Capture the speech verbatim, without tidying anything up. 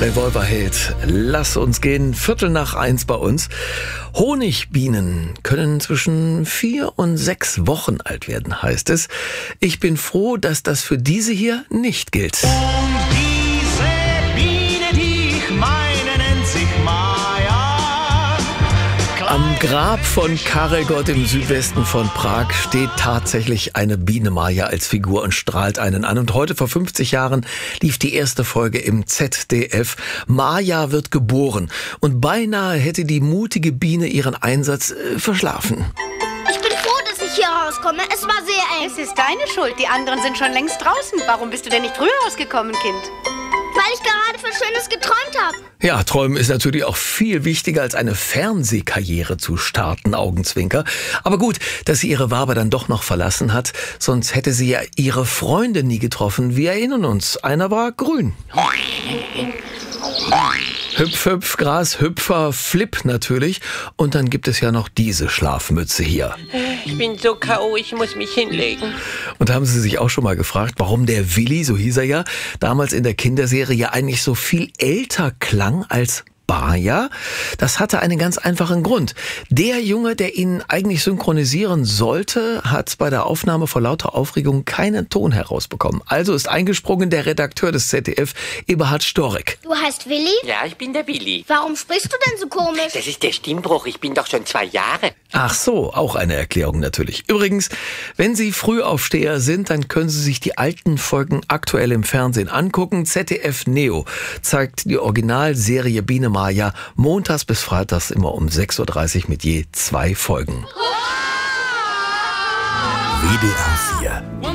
Revolverheld, lass uns gehen, Viertel nach eins bei uns. Honigbienen können zwischen vier und sechs Wochen alt werden, heißt es. Ich bin froh, dass das für diese hier nicht gilt. Und diese Biene, die ich meine, nennt sich Maja. Am Grab von Karel Gott im Südwesten von Prag steht tatsächlich eine Biene Maja als Figur und strahlt einen an. Und heute vor fünfzig Jahren lief die erste Folge im Z D F. Maja wird geboren und beinahe hätte die mutige Biene ihren Einsatz äh, verschlafen. Ich bin froh, dass ich hier rauskomme. Es war sehr eng. Es ist deine Schuld. Die anderen sind schon längst draußen. Warum bist du denn nicht früher rausgekommen, Kind? Weil ich gerade für Schönes geträumt habe. Ja, träumen ist natürlich auch viel wichtiger, als eine Fernsehkarriere zu starten, Augenzwinker. Aber gut, dass sie ihre Wabe dann doch noch verlassen hat, sonst hätte sie ja ihre Freunde nie getroffen. Wir erinnern uns, einer war grün. Hüpf, hüpf, Gras, Hüpfer, Flip natürlich. Und dann gibt es ja noch diese Schlafmütze hier. Ich bin so K O, ich muss mich hinlegen. Und haben Sie sich auch schon mal gefragt, warum der Willi, so hieß er ja, damals in der Kinderserie ja eigentlich so viel älter klang als Baja? Das hatte einen ganz einfachen Grund. Der Junge, der ihn eigentlich synchronisieren sollte, hat bei der Aufnahme vor lauter Aufregung keinen Ton herausbekommen. Also ist eingesprungen der Redakteur des Z D F, Eberhard Storek. Du heißt Willi? Ja, ich bin der Willi. Warum sprichst du denn so komisch? Das ist der Stimmbruch, ich bin doch schon zwei Jahre. Ach so, auch eine Erklärung natürlich. Übrigens, wenn Sie Frühaufsteher sind, dann können Sie sich die alten Folgen aktuell im Fernsehen angucken. Z D F Neo zeigt die Originalserie Biene Maja montags bis freitags immer um sechs Uhr dreißig mit je zwei Folgen. W D R